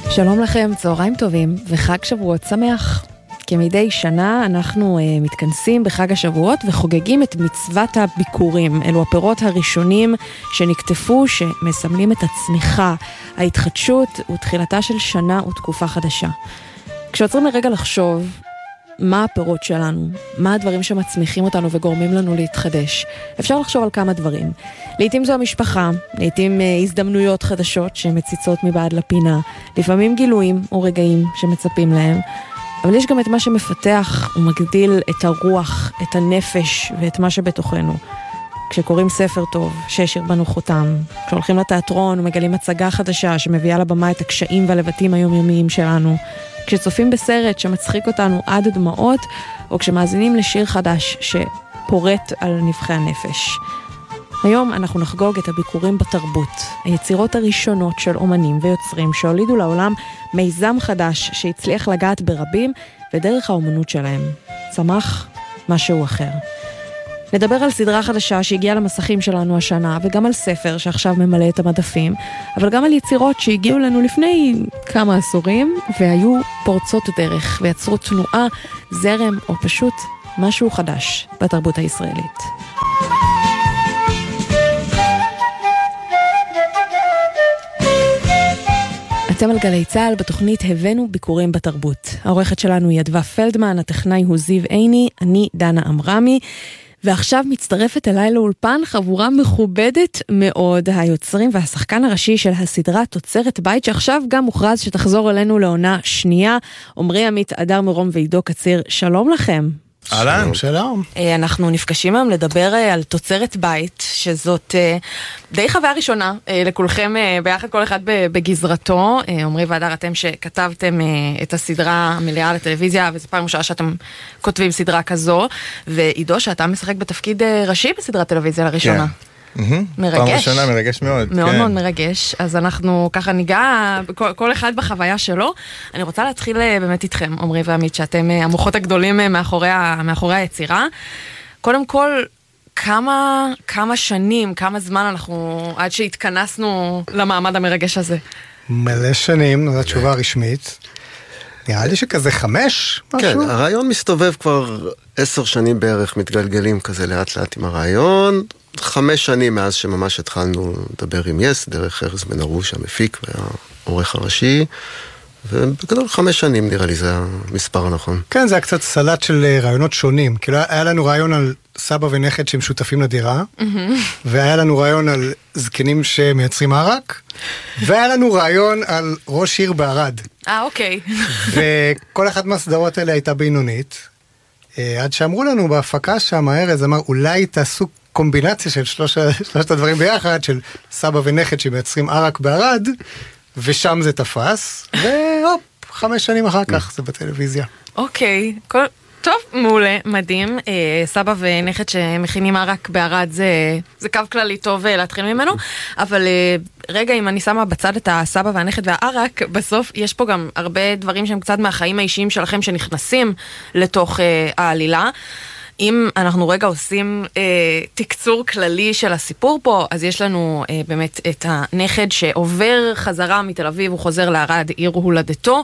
שלום לכם, צהריים טובים וחג שבועות שמח. כמדי שנה אנחנו מתכנסים בחג השבועות וחוגגים את מצוות הביקורים. אלו הפירות הראשונים שנקטפו, שמסמלים את הצמיחה, ההתחדשות ותחילתה של שנה ותקופה חדשה. כשעוצרים לרגע לחשוב מה הפירות שלנו, מה הדברים שמצמיחים אותנו וגורמים לנו להתחדש, אפשר לחשוב על כמה דברים. לעתים זו המשפחה, לעתים הזדמנויות חדשות שמציצות מבעד לפינה, לפעמים גילויים או רגעים שמצפים להם, אבל יש גם את מה שמפתח ומגדיל את הרוח, את הנפש ואת מה שבתוכנו. כשקוראים ספר טוב, שהשאיר בנו חותם, כשהולכים לתיאטרון ומגלים הצגה חדשה שמביאה לבמה את הקשיים והלבטים היומיומיים שלנו, כשצופים בסרט שמצחיק אותנו עד דמעות, או כשמאזינים לשיר חדש שפורט על נבחי הנפש. היום אנחנו נחגוג את הביקורים בתרבות, היצירות הראשונות של אומנים ויוצרים שהולידו לעולם מיזם חדש שהצליח לגעת ברבים, ודרך האומנות שלהם צמח משהו אחר. נדבר על סדרה חדשה שהגיעה למסכים שלנו השנה, וגם על ספר שעכשיו ממלא את המדפים, אבל גם על יצירות שהגיעו לנו לפני כמה עשורים, והיו פורצות דרך ויצרו תנועה, זרם או פשוט משהו חדש בתרבות הישראלית. אתם על גלי צהל, בתוכנית הבאנו ביקורים בתרבות. העורכת שלנו היא אדווה פלדמן, הטכנאי הוא זיו עיני, אני דנה אמרמי, ועכשיו מצטרפת אליי לאולפן חבורה מכובדת מאוד, היוצרים והשחקן הראשי של הסדרה תוצרת בית, שעכשיו גם מוכרז שתחזור אלינו לעונה שנייה. עמרי עמית, אדר מרום ועידו קציר, שלום לכם. אהלן, שלום. אנחנו נפגשים היום לדבר על תוצרת בית, שזאת די חוויה ראשונה לכולכם ביחד, כל אחד בגזרתו. עמרי ואדר, אתם שכתבתם את הסדרה המלאה לטלוויזיה, וזו פעם ראשונה שאתם כותבים סדרה כזו, ועידו שאתה משחק בתפקיד ראשי בסדרת טלוויזיה לראשונה. מרגש. פעם ראשונה, מרגש מאוד. מאוד מאוד מרגש. אז אנחנו ככה ניגע כל אחד בחוויה שלו. אני רוצה להתחיל באמת איתכם, עמרי ועמית, שאתם המוחות הגדולים מאחורי היצירה. קודם כל, כמה שנים, כמה זמן אנחנו עד שהתכנסנו למעמד המרגש הזה? מלא שנים, זו התשובה הרשמית. נראה לי שכזה 5, משהו? כן, הרעיון מסתובב כבר 10 שנים בערך, מתגלגלים כזה לאט לאט עם הרעיון. 5 שנים מאז שממש התחלנו לדבר עם יס, דרך ארז בן ארוש, המפיק והעורך הראשי, ובגדול 5 שנים נראה לי זה המספר הנכון. כן, זה היה קצת סלט של רעיונות שונים, כאילו היה לנו רעיון על סבא ונכד שהם שותפים לדירה, והיה לנו רעיון על זקנים שמייצרים ערק, והיה לנו רעיון על ראש עיר בערד. אוקיי. וכל אחת מהסדרות האלה הייתה בינונית, עד שאמרו לנו בהפקה שם, ארז אמר, אולי תעשו קומבינציה של שלושת הדברים ביחד, של סבא ונכד שמייצרים ערק בערד, ושם זה תפס, והופ, 5 שנים אחר כך זה בטלוויזיה. אוקיי, טוב, מעולה, מדהים. סבא ונכד שמכינים ערק בערד זה קו כללי טוב להתחיל ממנו, אבל רגע, אם אני שמה בצד את הסבא והנכד והערק, בסוף יש פה גם הרבה דברים שהם קצת מהחיים האישיים שלכם שנכנסים לתוך העלילה. אם אנחנו רגע עושים תקצור כללי של הסיפור פה, אז יש לנו באמת את הנכד שעובר חזרה מתל אביב, הוא חוזר לערד, עיר הולדתו,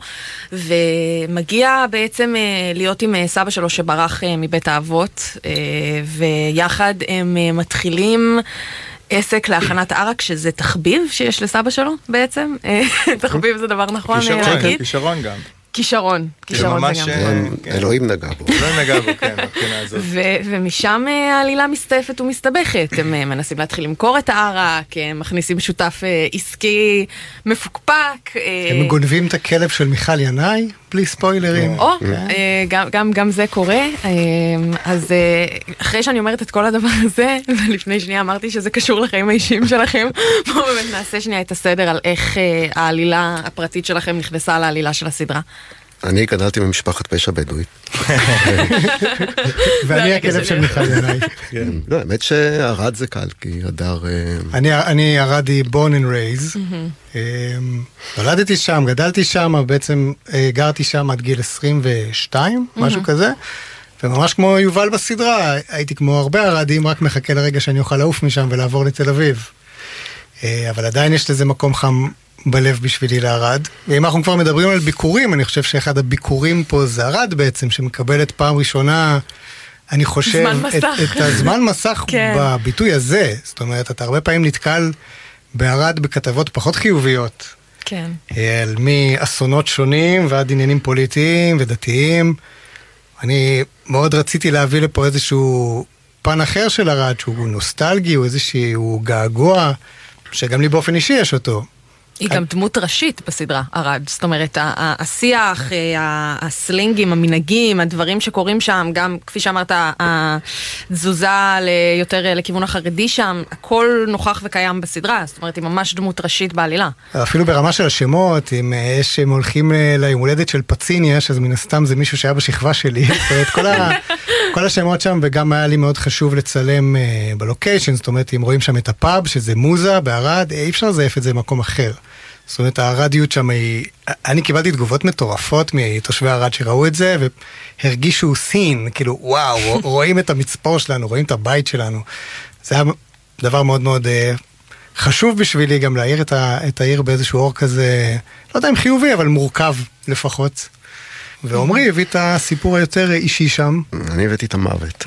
ומגיע בעצם להיות עם סבא שלו שברח מבית האבות, ויחד הם מתחילים עסק להכנת ערק, שזה תחביב שיש לסבא שלו בעצם. תחביב זה דבר נכון להגיד. כישרון גם. כישרון זה גם. אלוהים נגע בו. אלוהים נגע בו, כן, מבחינה הזאת. ומשם העלילה מסתעפת ומסתבכת. הם מנסים להתחיל למכור את הערק, הם מכניסים שותף עסקי מפוקפק. הם גונבים את הכלב של מיכל ינאי, בלי ספוילרים. גם זה קורה. אז אחרי שאני אומרת את כל הדבר הזה, ולפני שנייה אמרתי שזה קשור לחיים האישיים שלכם, בואו באמת נעשה שנייה את הסדר על איך העלילה הפרטית שלכם נכנסה לעלילה של הסדרה. אני גדלתי במשפחת פשע בדואית. ואני הכלב של מיכל ינאי. לא, האמת שערד זה קל, כי הדר... אני ערדי born and raised. נולדתי שם, גדלתי שם, בעצם גרתי שם עד גיל 22, משהו כזה. וממש כמו יובל בסדרה, הייתי כמו הרבה ערדים, רק מחכה לרגע שאני אוכל לעוף משם ולעבור לתל אביב. אבל עדיין יש לזה מקום חם בלב בשבילי לערד. ואם אנחנו כבר מדברים על ביקורים, אני חושב שאחד הביקורים פה זה ערד בעצם, שמקבלת פעם ראשונה, אני חושב, את הזמן מסך בביטוי הזה. זאת אומרת, אתה הרבה פעמים נתקל בערד בכתבות פחות חיוביות. כן. מאסונות שונים ועד עניינים פוליטיים ודתיים. אני מאוד רציתי להביא לפה איזשהו פן אחר של ערד, שהוא נוסטלגי, הוא איזשהו געגוע, שגם לי באופן אישי יש אותו. היא גם דמות ראשית בסדרה, ערד. זאת אומרת, השיח, הסלינגים, המנהגים, הדברים שקורים שם, גם, כפי שאמרת, התזוזה יותר לכיוון החרדי שם, הכל נוכח וקיים בסדרה. זאת אומרת, היא ממש דמות ראשית בעלילה. אפילו ברמה של השמות, אם הם הולכים ליום הולדת של פציניה, אז מן הסתם זה מישהו שהיה בשכבה שלי. זאת אומרת, כל השמות שם, וגם היה לי מאוד חשוב לצלם בלוקיישן, זאת אומרת, אם רואים שם את הפאב, שזה מוזה בערד, אי אפשר לזייף את זה במקום אחר. זאת אומרת, הרדיות שם היא... אני קיבלתי תגובות מטורפות מתושבי ערד שראו את זה, והרגישו סין, כאילו, וואו, רואים את המצפור שלנו, רואים את הבית שלנו. זה היה דבר מאוד מאוד חשוב בשבילי גם להעיר את העיר באיזשהו אור כזה, לא יודע אם חיובי, אבל מורכב לפחות. ועומרי הביא את הסיפור היותר אישי שם. אני הבאתי את המוות.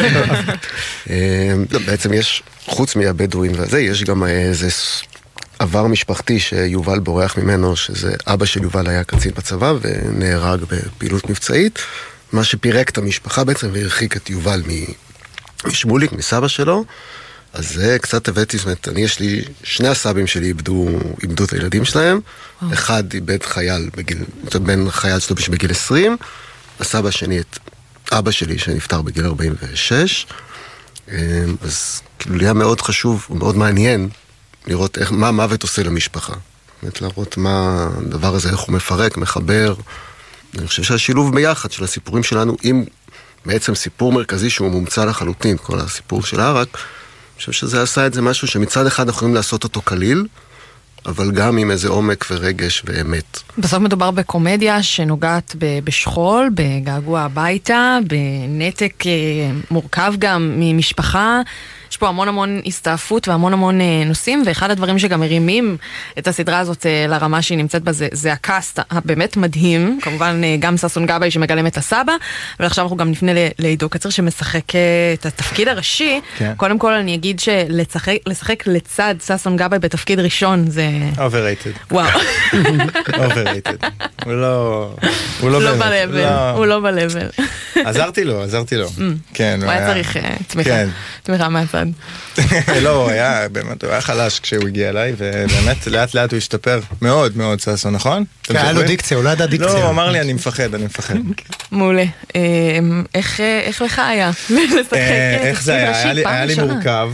בעצם יש, חוץ מהבדואים וזה, יש גם איזה עבר משפחתי שיובל בורח ממנו, שזה אבא של יובל היה קצין בצבא ונהרג בפעילות מבצעית, מה שפירק את המשפחה בעצם והרחיק את יובל משמוליק, מסבא שלו. אז זה קצת הבאתי, זאת אומרת, יש לי, שני הסבים שלי איבדו את הילדים שלהם, אחד איבד חייל בן חייל שלו בגיל 20, הסבא השני את אבא שלי שנפטר בגיל 46, אז כאילו לי היה מאוד חשוב ומאוד מעניין לראות מה המוות עושה למשפחה, באמת להראות מה הדבר הזה, איך הוא מפרק, מחבר. אני חושב שהשילוב ביחד של הסיפורים שלנו עם בעצם סיפור מרכזי שהוא מומצא לחלוטין, כל הסיפור של הערק, אני חושב שזה עשה את זה משהו שמצד אחד אנחנו יכולים לעשות אותו קליל, אבל גם עם איזה עומק ורגש ואמת. בסוף מדובר בקומדיה שנוגעת בשכול, בגעגוע הביתה, בנתק מורכב גם ממשפחה. יש פה המון המון הסתעפות והמון המון נושאים, ואחד הדברים שגם מרימים את הסדרה הזאת לרמה שהיא נמצאת בה, זה הקאסט הבאמת מדהים, כמובן גם ששון גבאי שמגלם את הסבא, ועכשיו אנחנו גם נפנה לעידו קצר שמשחק את התפקיד הראשי. כן. קודם כל אני אגיד שלשחק לצד ששון גבאי בתפקיד ראשון זה... overrated. וואו. overrated. הוא לא ב-level. הוא לא ב-level. עזרתי לו. כן. הוא היה צריך תמיכה מהצד. לא, באמת, הוא היה חלש כשהוא הגיע אליי, ובאמת לאט לאט הוא השתפר מאוד מאוד ששון, נכון? היה לו דיקציה, הוא לא ידע דיקציה. לא, הוא אמר לי, אני מפחד. מעולה. איך לך היה? איך זה היה? היה לי מורכב,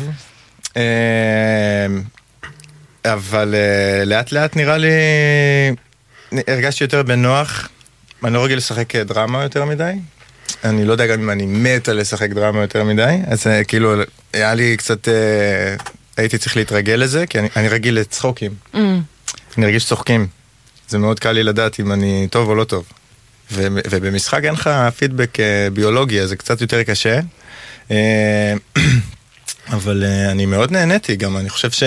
אבל לאט לאט נראה לי, הרגשתי יותר בנוח, אני לא רגיל לשחק דרמה יותר מדי, אני לא יודע גם אם אני מת על לשחק דרמה יותר מדי, אז כאילו היה לי קצת, הייתי צריך להתרגל לזה, כי אני רגיל לצחוקים. אני רגיל שצוחקים. זה מאוד קל לי לדעת אם אני טוב או לא טוב. ובמשחק אין לך פידבק ביולוגי, אז זה קצת יותר קשה. אבל אני מאוד נהניתי גם, אני חושב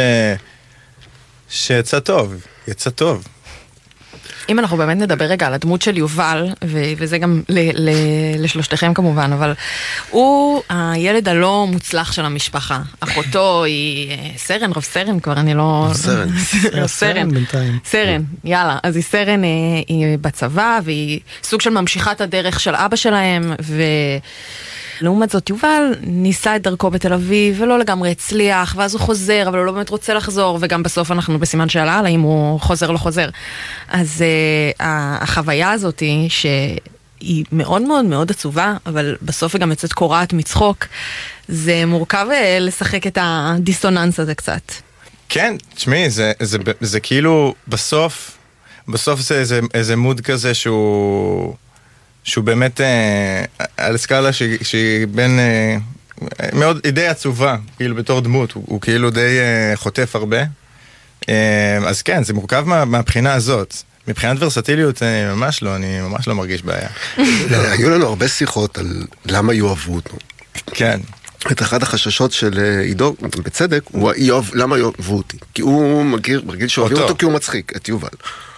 שיצא טוב, יצא טוב. אם אנחנו באמת נדבר רגע על הדמות של יובל, וזה גם לשלושתכם כמובן, אבל הוא הילד הלא מוצלח של המשפחה. אחותו היא סרן, רב סרן כבר, אני לא... סרן בינתיים. סרן, יאללה. אז היא סרן, היא בצבא, והיא סוג של ממשיכת הדרך של אבא שלהם, לעומת זאת, יובל ניסה את דרכו בתל אביב, ולא לגמרי הצליח, ואז הוא חוזר, אבל הוא לא באמת רוצה לחזור, וגם בסוף אנחנו בסימן שאלה, אם הוא חוזר או לא חוזר. אז החוויה הזאת, שהיא מאוד מאוד מאוד עצובה, אבל בסוף היא גם יוצאת קורעת מצחוק, זה מורכב לשחק את הדיסוננס הזה קצת. כן, תשמעי, זה כאילו, בסוף זה איזה מוד כזה שהוא באמת על סקאלה שהיא בין מאוד, היא די עצובה, כאילו בתור דמות, הוא כאילו די חוטף הרבה. אז כן, זה מורכב מהבחינה הזאת. מבחינת ורסטיליות, ממש לא, אני ממש לא מרגיש בעיה. היו לנו הרבה שיחות על למה יאהבו אותו. כן. את אחד החששות של עידו, בצדק, הוא יאהב, למה יאהבו אותי? כי הוא מרגיל שאוהבים אותו כי הוא מצחיק, את יובל.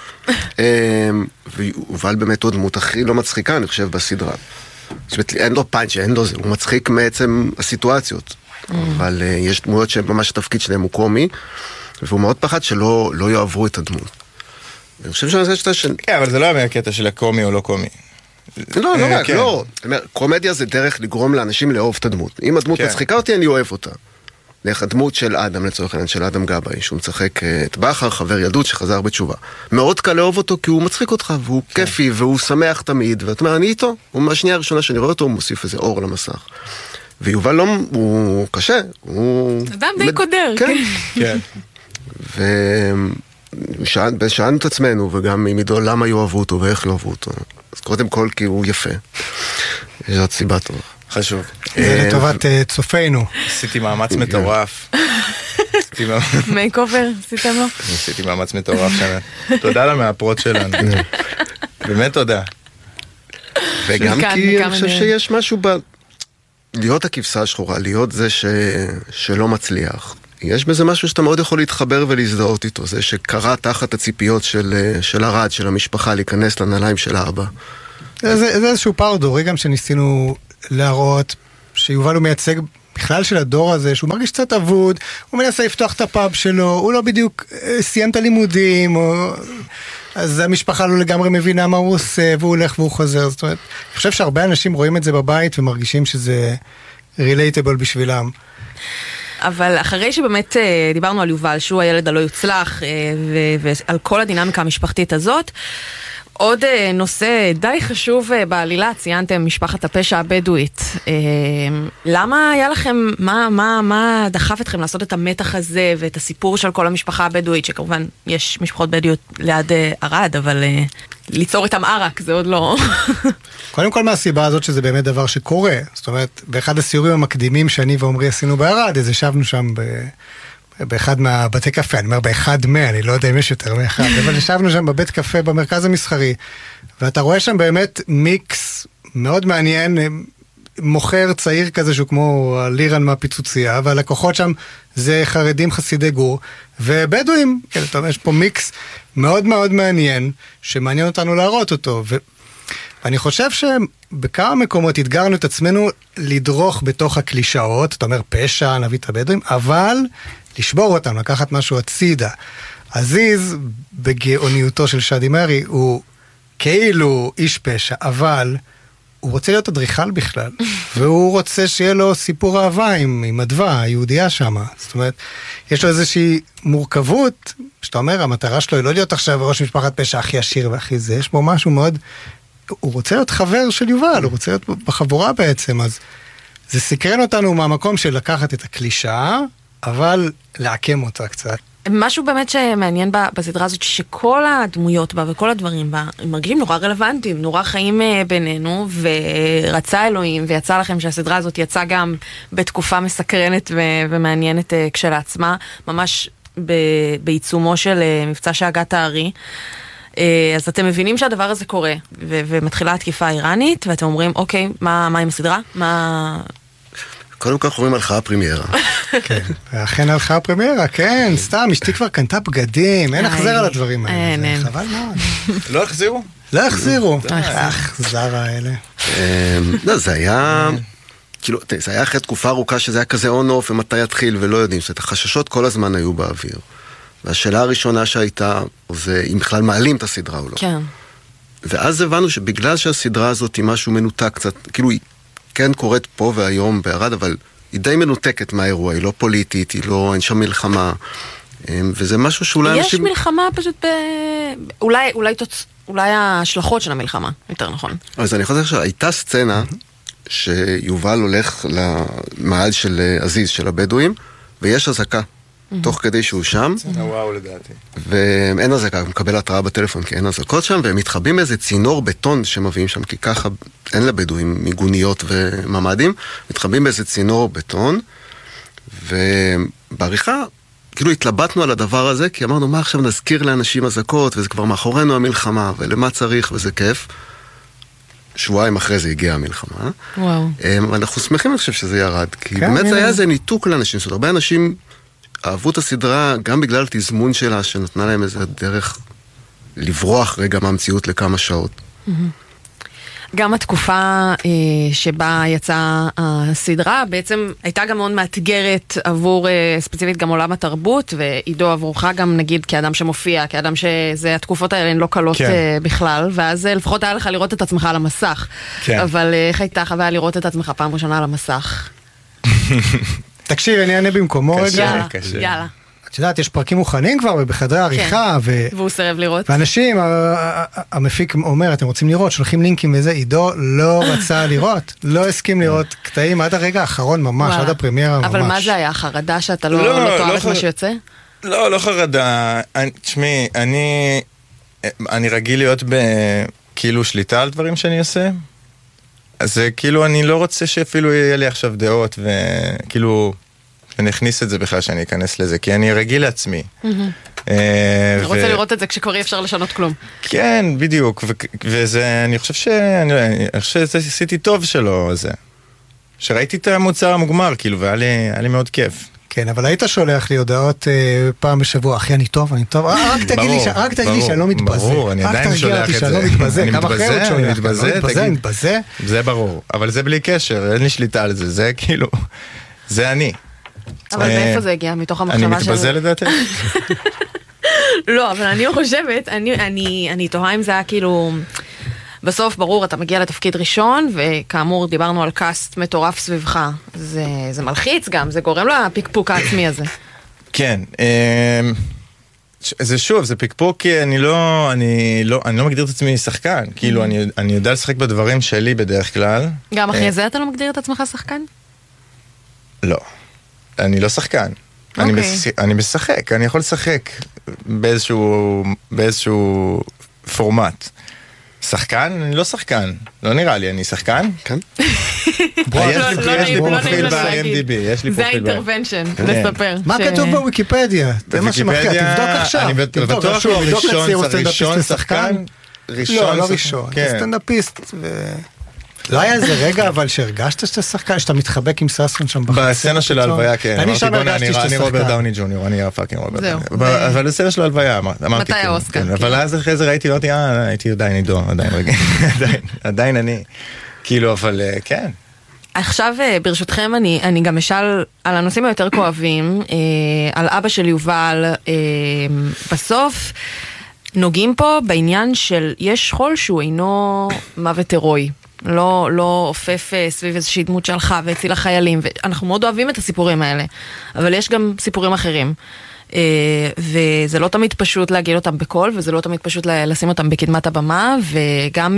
ויובל באמת עוד דמות הכי לא מצחיקה, אני חושב, בסדרה. זאת אומרת, אין לו פאנץ', אין לו זה, הוא מצחיק מעצם הסיטואציות. אבל יש דמויות שממש התפקיד שלהם הוא קומי, והוא מאוד פחד שלא יאהבו את הדמות. אני חושב שאני חושב שאתה... כן, אבל זה לא היה הקטע של הקומי או לא קומי. לא, לא רק, לא. קומדיה זה דרך לגרום לאנשים לאהוב את הדמות. אם הדמות מצחיקה אותי, אני אוהב אותה. דרך הדמות של אדם, לצורך העניין, של אדם גבאי, שהוא מצחק את בחר, חבר ילדות שחזר בתשובה. מאוד קל לאהוב אותו כי הוא מצחיק אותך, והוא כיפי, והוא שמח תמיד, ואתה אומר, אני איתו. הוא מהשנייה הראשונה שאני רואה אותו, הוא מוסיף איזה אור למסך. ויובל לא, הוא קשה, הוא... אדם די קודר. כן. ושאלנו את עצמנו, וגם עם עידו, למה יאהבו אותו ואיך יאהבו אותו. אז קודם כל, כי הוא יפה. יש עוד סיבה טובה. חשוב. זה לטובת צופינו. עשיתי מאמץ מטורף. מייק אובר, עשיתם לו? עשיתי מאמץ מטורף שנה. תודה למאפרות שלנו. באמת תודה. וגם כי אני חושב שיש משהו להיות הכבשה השחורה, להיות זה שלא מצליח. יש בזה משהו שאתה מאוד יכול להתחבר ולהזדהות איתו, זה שקרה תחת הציפיות של הרד, של המשפחה, להיכנס לנעליים של האבא. זה איזשהו פער דורי גם שניסינו להראות, שיובל הוא מייצג בכלל של הדור הזה, שהוא מרגיש קצת אבוד, הוא מנסה לפתוח את הפאב שלו, הוא לא בדיוק סיים את הלימודים, אז המשפחה לא לגמרי מבינה מה הוא עושה, והוא הולך והוא חוזר. זאת אומרת, אני חושב שהרבה אנשים רואים את זה בבית ומרגישים שזה relatable בשבילם. אבל אחרי שבאמת דיברנו על יובל, שהוא הילד הלא יוצלח, ועל כל הדינמיקה המשפחתית הזאת, עוד נושא די חשוב בעלילה, ציינתם משפחת הפשע הבדואית. למה היה לכם, מה דחף אתכם לעשות את המתח הזה ואת הסיפור של כל המשפחה הבדואית, שכמובן יש משפחות בדואיות ליד ערד, אבל ליצור איתם ערק, זה עוד לא... קודם כל מהסיבה הזאת שזה באמת דבר שקורה. זאת אומרת, באחד הסיורים המקדימים שאני ועומרי עשינו בערד, אז ישבנו שם באחד מהבתי קפה, אני אומר באחד אני לא יודע אם יש יותר מאחד, אבל ישבנו שם בבית קפה במרכז המסחרי, ואתה רואה שם באמת מיקס מאוד מעניין, מוכר צעיר כזה שהוא כמו לירן מהפיצוצייה, והלקוחות שם זה חרדים חסידי גור, ובדואים, כן, אתה אומר, יש פה מיקס מאוד מאוד מעניין, שמעניין אותנו להראות אותו, ואני חושב שבכמה מקומות התגרנו את עצמנו לדרוך בתוך הקלישאות, אתה אומר פשע, נביא את הבדואים, אבל לשבור אותם, לקחת משהו הצידה. עזיז, בגאוניותו של שדי מרי, הוא כאילו איש פשע, אבל הוא רוצה להיות אדריכל בכלל, והוא רוצה שיהיה לו סיפור אהבה עם אדווה, היהודייה שם. זאת אומרת, יש לו איזושהי מורכבות, שאתה אומר, המטרה שלו היא לא להיות עכשיו ראש משפחת פשע הכי עשיר והכי זה, יש בו משהו מאוד, הוא רוצה להיות חבר של יובל, הוא רוצה להיות בחבורה בעצם, אז זה סקרן אותנו מהמקום של לקחת את הקלישאה, אבל לעקם אותה קצת. משהו באמת שמעניין בסדרה הזאת, שכל הדמויות בה וכל הדברים בה, הם מרגישים נורא רלוונטיים, נורא חיים בינינו, ורצה אלוהים, ויצא לכם שהסדרה הזאת יצאה גם בתקופה מסקרנת ומעניינת כשלעצמה, ממש בעיצומו של מבצע שאגת הארי. אז אתם מבינים שהדבר הזה קורה, ומתחילה התקיפה האיראנית, ואתם אומרים, אוקיי, מה עם הסדרה? קודם כל חווים הלכה הפרימיירה. כן, ואכן הלכה הפרימיירה, כן, סתם, אשתי כבר קנתה בגדים, אין החזר על הדברים האלה, זה חבל מאוד. לא החזירו? לא החזירו. זר האלה. לא, זה היה... כאילו, זה היה אחרי תקופה ארוכה שזה היה כזה און-אוף, ומתי יתחיל ולא יודעים, זאת החששות כל הזמן היו באוויר. והשאלה הראשונה שהייתה, זה אם בכלל מעלים את הסדרה או לא. כן. ואז הבנו שבגלל שהסדרה הזאת היא משהו מנותק קצת, כאילו היא כן קורית פה והיום בערד, אבל היא די מנותקת מהאירוע, היא לא פוליטית, היא לא, אין שם מלחמה, וזה משהו שאולי יש מלחמה פשוט אולי ההשלכות של המלחמה, יותר נכון. אז אני חושב שהייתה סצנה שיובל הולך למעל של עזיז, של הבדואים, ויש הזקה, תוך כדי שהוא שם. וואו לדעתי. ואין הזקה, הוא מקבל התראה בטלפון, כי אין הזקות שם, והם מתחבים איזה צינור בטון שמביאים שם, כי ככה אין לבדואים מיגוניות וממדים, מתחבים באיזה צינור בטון, ובעריכה, כאילו התלבטנו על הדבר הזה, כי אמרנו, מה עכשיו נזכיר לאנשים הזקות, וזה כבר מאחורינו המלחמה, ולמה צריך, וזה כיף. שבועיים אחרי זה הגיעה המלחמה. וואו. אנחנו שמחים, אני חושב שזה ירד, כי באמת זה היה איזה ניתוק לאנשים. זאת אומרת, הרבה אנשים אהבו את הסדרה גם בגלל התזמון שלה, שנתנה להם איזה דרך לברוח רגע מהמציאות לכמה שעות. גם התקופה שבה יצאה הסדרה בעצם הייתה גם מאוד מאתגרת עבור ספציפית גם עולם התרבות, ועידו עבורך גם נגיד כאדם שמופיע, כאדם שזה התקופות האלה הן לא קלות בכלל, ואז לפחות היה לך לראות את עצמך על המסך. אבל איך הייתה חוויה לראות את עצמך פעם ראשונה על המסך? תקשיב, אני אענה במקומו רגע. יאללה. את יודעת, יש פרקים מוכנים כבר בחדרי עריכה, והוא סירב לראות. ואנשים, המפיק אומר, אתם רוצים לראות, שולחים לינקים וזה, עידו לא רצה לראות, לא הסכים לראות קטעים עד הרגע האחרון ממש, עד הפרמיירה ממש. אבל מה זה היה? חרדה שאתה לא תואר את מה שיוצא? לא חרדה. תשמעי, אני רגיל להיות כאילו שליטה על דברים שאני עושה, אז כאילו אני לא רוצה שאפילו יהיה לי עכשיו דעות, וכאילו אני אכניס את זה בכלל שאני אכנס לזה, כי אני רגיל לעצמי. אני רוצה לראות את זה כשכבר אי אפשר לשנות כלום. כן, בדיוק, וזה, אני חושב שזה עשיתי טוב שלו, זה. שראיתי את המוצר המוגמר, כאילו, והיה לי מאוד כיף. כן, אבל היית שולח לי הודעות פעם בשבוע, אחי, אני טוב, רק תגיד לי שאני לא מתבזה. ברור, אני עדיין שולח את זה. אני מתבזה, זה ברור. אבל זה בלי קשר, אין לי שליטה על זה, זה כאילו, זה אני. אבל מאיפה זה הגיע? מתוך המחשבה אני מתבזה לדעתי? לא, אבל אני חושבת, אני תוהה אם זה היה כאילו, בסוף ברור, אתה מגיע לתפקיד ראשון, וכאמור דיברנו על קאסט מטורף סביבך. זה מלחיץ גם, זה גורם לפיקפוק העצמי הזה. כן, זה שוב, זה פיקפוק כי אני לא מגדיר את עצמי שחקן, כאילו אני יודע לשחק בדברים שלי בדרך כלל. גם אחרי זה אתה לא מגדיר את עצמך שחקן? לא. אני לא שחקן. אני משחק, אני יכול לשחק באיזשהו פורמט. שחקן? אני לא שחקן. לא נראה לי, אני שחקן? כן. יש לי פרופיל ב-IMDb. זה האינטרוונשן, לספר. מה כתוב בוויקיפדיה? זה מה שמפתיע, תבדוק עכשיו. אני בטוח שהוא ראשון שחקן. לא ראשון, סטנדאפיסט. לא היה איזה רגע אבל שהרגשת שאתה שחקן, שאתה מתחבק עם ססון שם בחצר? בסצנה של ההלוויה, כן. אני שם הרגשתי שאתה שחקן. אני רוברט דאוני ג'וניור, אני הפאקינג רוברט דאוני. אבל בסצנה של ההלוויה, אמרתי. מתי האוסקר? אבל אז אחרי זה ראיתי, הייתי עדיין עידו, עדיין אני. כאילו, אבל כן. עכשיו, ברשותכם, אני גם אשאל על הנושאים היותר כואבים, על אבא של יובל, בסוף נוגעים פה בעניין של יש שכול שהוא אינו מוות הירואי. לא עופף סביב איזושהי דמות שלך והציל החיילים, ואנחנו מאוד אוהבים את הסיפורים האלה, אבל יש גם סיפורים אחרים, וזה לא תמיד פשוט להגיד אותם בקול, וזה לא תמיד פשוט לשים אותם בקדמת הבמה, וגם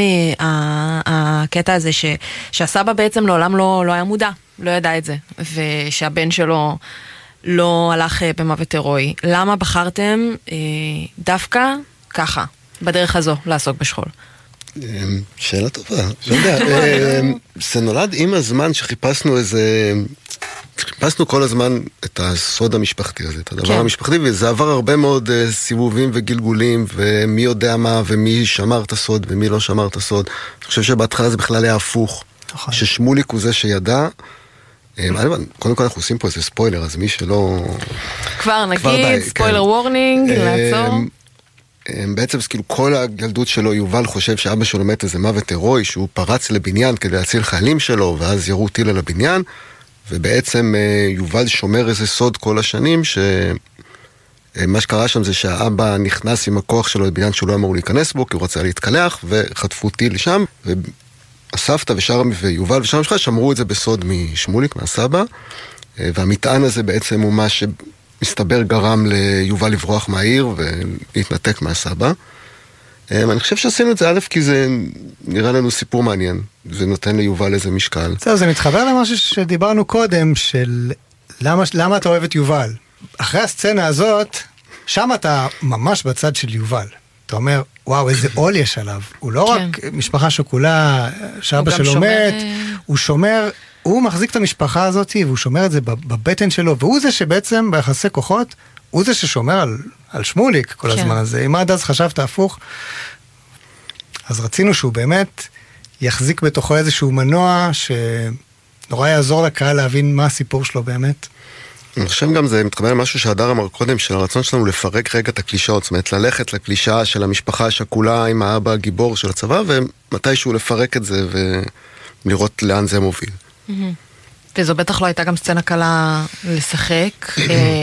הקטע הזה שהסבא בעצם לעולם לא היה מודע, לא ידע את זה, ושהבן שלו לא הלך במוות הירואי. למה בחרתם דווקא ככה, בדרך הזו, לעסוק בשכול? שאלה טובה, לא יודע, זה נולד עם הזמן שחיפשנו חיפשנו כל הזמן את הסוד המשפחתי הזה, את הדבר המשפחתי, וזה עבר הרבה מאוד סיבובים וגלגולים, ומי יודע מה, ומי שמר את הסוד, ומי לא שמר את הסוד. אני חושב שבהתחלה זה בכלל היה הפוך, ששמוליק הוא זה שידע. קודם כל אנחנו עושים פה איזה ספוילר, אז מי שלא... כבר נגיד, ספוילר וורנינג, לעצור. בעצם כאילו כל הגלדות שלו, יובל חושב שאבא שלו מת איזה מוות הירואי, שהוא פרץ לבניין כדי להציל חיילים שלו, ואז ירו טיל על הבניין, ובעצם יובל שומר איזה סוד כל השנים, שמה שקרה שם זה שהאבא נכנס עם הכוח שלו לבניין שהוא לא אמור להיכנס בו, כי הוא רצה להתקלח, וחטפו טיל שם, והסבתא ויובל ושאר המשפחה שמרו את זה בסוד משמוליק, מהסבא, והמטען הזה בעצם הוא מה מסתבר גרם ליובל לברוח מהעיר ולהתנתק מהסבא. אני חושב שעשינו את זה א' כי זה נראה לנו סיפור מעניין, זה נותן ליובל איזה משקל. זה מתחבר למשהו שדיברנו קודם, של למה אתה אוהב את יובל. אחרי הסצנה הזאת, שם אתה ממש בצד של יובל. אתה אומר, וואו, איזה עול יש עליו. הוא לא רק משפחה שכולה, שאבא שלו מת, הוא שומר... הוא מחזיק את המשפחה הזאת, והוא שומר את זה בבטן שלו, והוא זה שבעצם ביחסי כוחות, הוא זה ששומר על שמוליק כל הזמן הזה. אם עד אז חשבת הפוך, אז רצינו שהוא באמת יחזיק בתוכו איזשהו מנוע שנורא יעזור לקהל להבין מה הסיפור שלו באמת. אני חושב גם זה מתחבר למשהו שהדר אמר קודם, של הרצון שלנו לפרק רגע את הקלישאות, זאת אומרת ללכת לקלישה של המשפחה השכולה עם האבא הגיבור של הצבא, ומתישהו לפרק את זה ולראות לאן זה מוביל. וזו בטח לא הייתה גם סצנה קלה לשחק.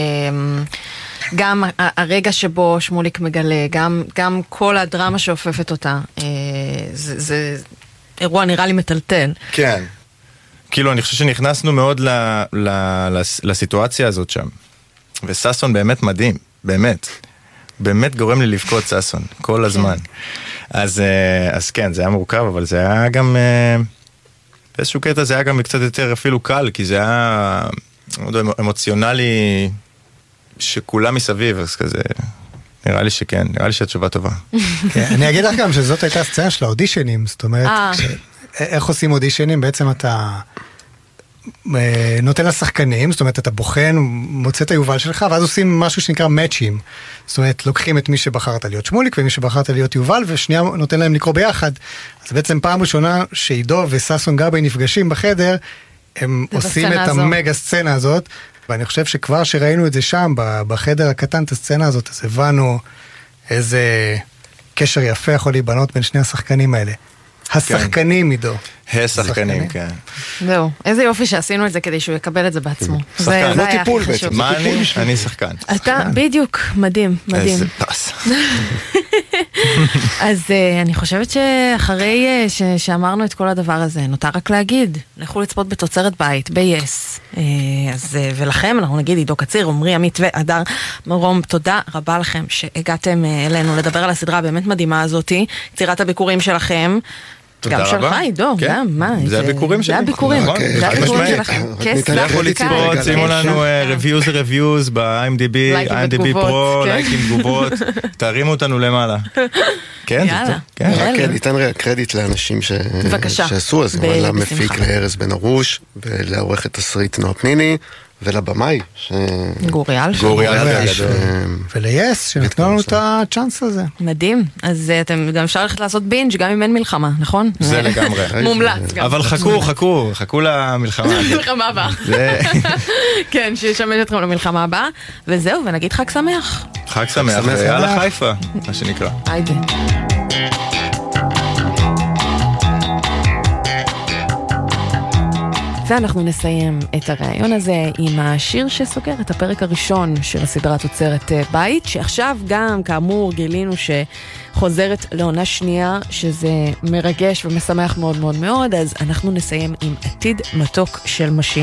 גם הרגע שבו שמוליק מגלה, גם כל הדרמה שאופפת אותה, זה אירוע נראה לי מטלטל. כן. כאילו, אני חושב שנכנסנו מאוד לסיטואציה הזאת שם. וססון באמת מדהים, באמת. באמת גורם לי לבכות ססון, כל הזמן. אז כן, זה היה מורכב, אבל זה היה גם... באיזשהו קטע זה היה גם קצת יותר אפילו קל, כי זה היה אמוציונלי שכולם מסביב, אז כזה... נראה לי שכן, נראה לי שהתשובה טובה. אני אגיד לך גם שזאת הייתה הסצנה של האודישנים, זאת אומרת, איך עושים אודישנים? בעצם אתה נותן לשחקנים, זאת אומרת, אתה בוחן, מוצא את היובל שלך, ואז עושים משהו שנקרא מאצ'ים. זאת אומרת, לוקחים את מי שבחרת להיות שמוליק, ומי שבחרת להיות יובל, ושנייה נותן להם לקרוא ביחד. אז בעצם פעם ראשונה שעידו וססון גבי נפגשים בחדר, הם עושים את המגה סצנה הזאת, ואני חושב שכבר שראינו את זה שם, בחדר הקטן, את הסצנה הזאת, אז הבנו איזה קשר יפה יכול להיבנות בין שני השחקנים האלה. השחקנים, עידו. השחקנים, כן. זהו, איזה יופי שעשינו את זה כדי שהוא יקבל את זה בעצמו. שחקן, לא טיפול בעצם. מה אני? אני שחקן. אתה, בדיוק, מדהים, מדהים. איזה פס. אז אני חושבת שאחרי שאמרנו את כל הדבר הזה, נותר רק להגיד, לכו לצפות בתוצרת בית, ב-yes. ולכם אנחנו נגיד עידו קציר, עמרי עמית והדר מרום, תודה רבה לכם שהגעתם אלינו לדבר על הסדרה הבאמת מדהימה הזאתי, יצירת הביקורים שלכם. גם שלך, עידו, גם, מה? זה הביקורים שלי. זה הביקורים, זה הביקורים שלכם. לכו לצפות, שימו לנו reviews ב-IMDb, IMDb Pro, לייקים, תגובות, תרימו אותנו למעלה. כן, יאללה. ניתן קרדיט לאנשים שעשו, אז למפיק לארז בן ארוש, ולעורכת תסריט נועה פניני, ולבמאי, גוריאל. ולייס, שנתנו לנו את הצ'אנס הזה. מדהים. אז אתם גם אפשר ללכת לעשות בינג' גם אם אין מלחמה, נכון? זה לגמרי. מומלץ גם. אבל חכו למלחמה. מלחמה הבאה. כן, שישמש אתכם למלחמה הבאה. וזהו, ונגיד חג שמח. חג שמח, יאללה חיפה, מה שנקרא. היידה. ואנחנו נסיים את הרעיון הזה עם השיר שסוגר את הפרק הראשון של הסדרה תוצרת בית, שעכשיו גם כאמור גילינו שחוזרת לעונה שנייה, שזה מרגש ומשמח מאוד מאוד מאוד, אז אנחנו נסיים עם עתיד מתוק של משינה.